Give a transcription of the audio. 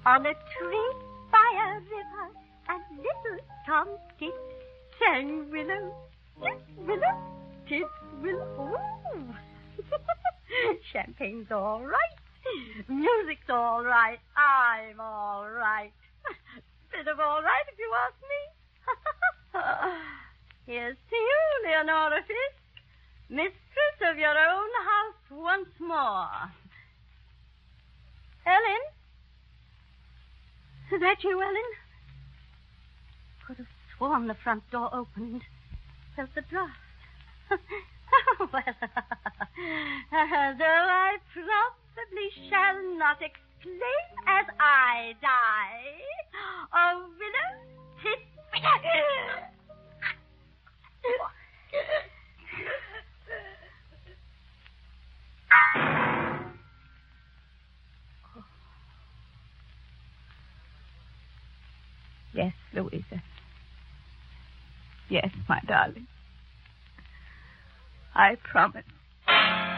On a tree by a river, a little tomtit sang willow, tit, willow, tit, willow. Ooh. Champagne's all right. Music's all right. I'm all right. Bit of all right, if you ask me. Here's to you, Leonora Fisk, mistress of your own house once more. Ellen? Is that you, Ellen? Could have sworn the front door opened. Felt the draft. Well, though I probably shall not exclaim as I die, oh, willow, tit, Yes, Louisa. Yes, my darling. I promise